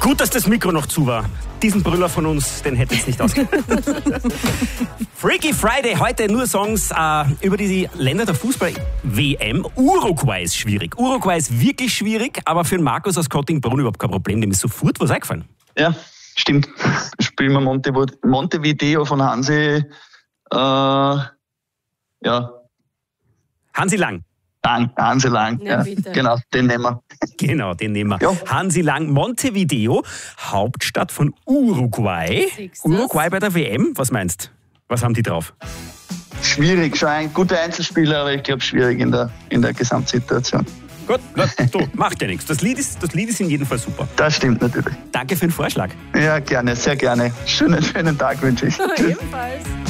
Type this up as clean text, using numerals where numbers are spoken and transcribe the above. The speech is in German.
Gut, dass das Mikro noch zu war. Diesen Brüller von uns, den hätte es nicht ausgehört. Freaky Friday, heute nur Songs über die Länder der Fußball-WM. Uruguay ist schwierig. Uruguay ist wirklich schwierig, aber für den Markus aus Kottingbrunn überhaupt kein Problem. Dem ist sofort was eingefallen. Ja, stimmt. Spielen wir Montevideo von Hansi. Hansi Lang. Hansi Lang. Ja, genau, den nehmen wir. Genau, den nehmen wir. Ja. Hansi Lang, Montevideo, Hauptstadt von Uruguay. Uruguay bei der WM, was meinst du? Was haben die drauf? Schwierig, schon ein guter Einzelspieler, aber ich glaube schwierig in der Gesamtsituation. Gut, du, macht ja nichts. Das Lied ist in jedem Fall super. Das stimmt natürlich. Danke für den Vorschlag. Ja, gerne, sehr gerne. Schönen Tag wünsche ich. Ebenfalls.